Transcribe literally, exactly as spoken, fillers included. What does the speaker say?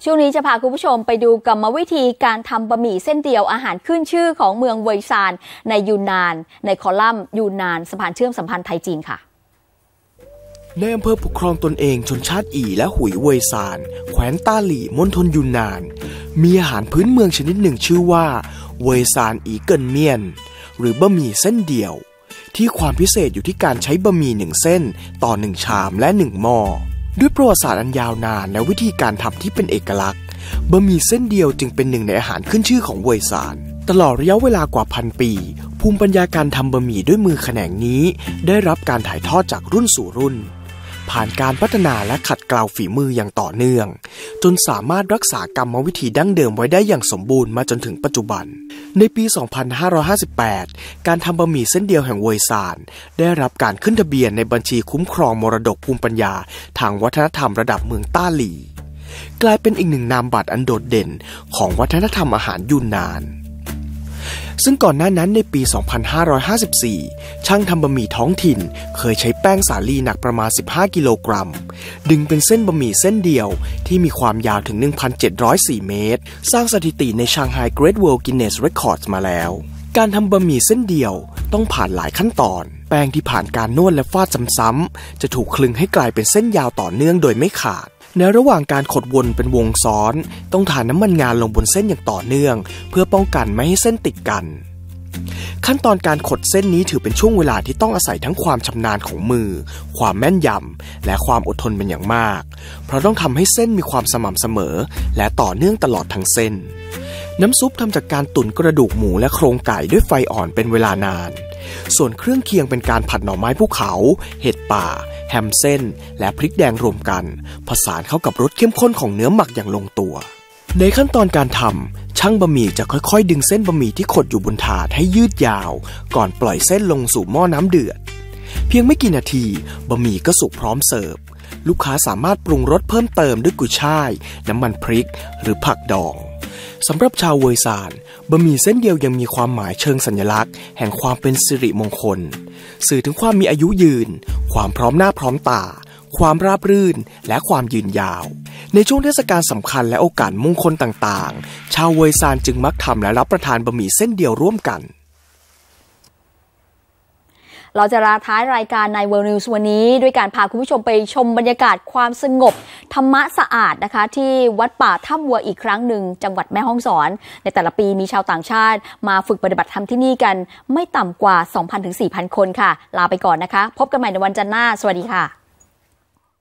ช่วงนี้จะพาคุณผู้ชมไปดูกรรมวิธีการทำบะหมี่เส้นเดียวอาหารขึ้นชื่อของเมืองเวยซานในยูนนานในคอลัมน์ยูนนานสะพานเชื่อมสัมพันธ์ไทยจีนค่ะในอำเภอปกครองตนเองชนชาติอีและหุยเวยซานแขวงต้าหลี่มณฑลยูนนานมีอาหารพื้นเมืองชนิดหนึ่งชื่อว่าเวยซานอีเกินเมียนหรือบะหมี่เส้นเดียวที่ความพิเศษอยู่ที่การใช้บะหมี่หนึ่งเส้นต่อหนึ่งชามและหนึ่งหม้อด้วยประวัติศาสตร์อันยาวนานและวิธีการทำที่เป็นเอกลักษณ์บะหมี่เส้นเดียวจึงเป็นหนึ่งในอาหารขึ้นชื่อของเวยซานตลอดระยะเวลากว่าพันปีภูมิปัญญาการทำบะหมี่ด้วยมือแขนงนี้ได้รับการถ่ายทอดจากรุ่นสู่รุ่นผ่านการพัฒนาและขัดเกลาฝีมืออย่างต่อเนื่องจนสามารถรักษากรรมวิธีดั้งเดิมไว้ได้อย่างสมบูรณ์มาจนถึงปัจจุบันในปี สองพันห้าร้อยห้าสิบแปด การทำบะหมี่เส้นเดียวแห่งเวยซานได้รับการขึ้นทะเบียนในบัญชีคุ้มครองมรดกภูมิปัญญาทางวัฒนธรรมระดับเมืองต้าหลี่กลายเป็นอีกหนึ่งนามบัตรอันโดดเด่นของวัฒนธรรมอาหารยูนนานซึ่งก่อนหน้านั้นในปี สองพันห้าร้อยห้าสิบสี่ ช่างทำบะหมี่ท้องถิ่นเคยใช้แป้งสาลีหนักประมาณสิบห้ากิโลกรัมดึงเป็นเส้นบะหมี่เส้นเดียวที่มีความยาวถึง หนึ่งพันเจ็ดร้อยสี่ เมตรสร้างสถิติใน Shanghai Great World Guinness Records มาแล้วการทำบะหมี่เส้นเดียวต้องผ่านหลายขั้นตอนแป้งที่ผ่านการนวดและฟาดซ้ำๆจะถูกคลึงให้กลายเป็นเส้นยาวต่อเนื่องโดยไม่ขาดในระหว่างการขดวนเป็นวงซ้อนต้องทาน้ำมันงาลงบนเส้นอย่างต่อเนื่องเพื่อป้องกันไม่ให้เส้นติดกันขั้นตอนการขดเส้นนี้ถือเป็นช่วงเวลาที่ต้องอาศัยทั้งความชำนาญของมือความแม่นยำและความอดทนเป็นอย่างมากเพราะต้องทำให้เส้นมีความสม่ำเสมอและต่อเนื่องตลอดทั้งเส้นน้ำซุปทำจากการตุ๋นกระดูกหมูและโครงไก่ด้วยไฟอ่อนเป็นเวลานานส่วนเครื่องเคียงเป็นการผัดหน่อไม้ภูเขาเห็ดป่าแฮมเส้นและพริกแดงรวมกันผสานเข้ากับรสเข้มข้นของเนื้อหมักอย่างลงตัวในขั้นตอนการทำช่างบะหมี่จะค่อยๆดึงเส้นบะหมี่ที่ขดอยู่บนถาดให้ยืดยาวก่อนปล่อยเส้นลงสู่หม้อน้ำเดือดเพียงไม่กี่นาทีบะหมี่ก็สุกพร้อมเสิร์ฟลูกค้าสามารถปรุงรสเพิ่มเติมด้วยกุยช่ายน้ำมันพริกหรือผักดองสำหรับชาวเวยซานบะหมี่เส้นเดียวยังมีความหมายเชิงสัญลักษณ์แห่งความเป็นสิริมงคลสื่อถึงความมีอายุยืนความพร้อมหน้าพร้อมตาความราบรื่นและความยืนยาวในช่วงเทศกาลสำคัญและโอกาสมงคลต่างๆชาวเวยซานจึงมักทำและรับประทานบะหมี่เส้นเดียวร่วมกันเราจะลาท้ายรายการใน World News วันนี้ด้วยการพาคุณผู้ชมไปชมบรรยากาศความสงบธรรมะสะอาดนะคะที่วัดป่าถ้ำวัวอีกครั้งหนึ่งจังหวัดแม่ฮ่องสอนในแต่ละปีมีชาวต่างชาติมาฝึกปฏิบัติธรรมที่นี่กันไม่ต่ำกว่า สองพันถึงสี่พัน คนค่ะลาไปก่อนนะคะพบกันใหม่ในวันจันทร์หน้าสวัสดีค่ะ